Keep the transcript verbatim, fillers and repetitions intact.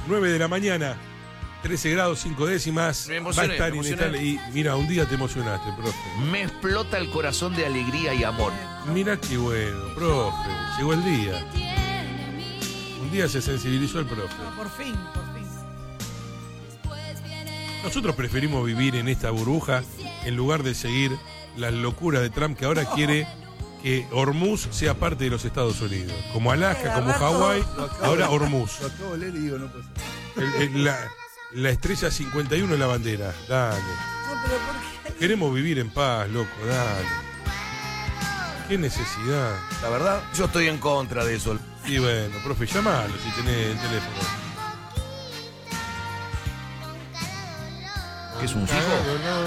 nueve de la mañana, trece grados, cinco décimas. Me emocioné, va a estar me inestable. Y mira, un día te emocionaste, profe. Me explota el corazón de alegría y amor. Mira qué bueno, profe. Llegó el día. Un día se sensibilizó el profe. No, por fin, por fin. Nosotros preferimos vivir en esta burbuja en lugar de seguir las locuras de Trump, que ahora quiere que Hormuz sea parte de los Estados Unidos. Como Alaska, como Hawái, ahora Hormuz. Lo acabo de leer y digo, no puede ser. El- el- la, la estrella cincuenta y uno en la bandera. Dale. No, pero ¿por qué? Queremos vivir en paz, loco, dale. Qué necesidad. La verdad, yo estoy en contra de eso. Y bueno, profe, llamalo si tenés el teléfono. ¿Qué es un fijo? Claro, no.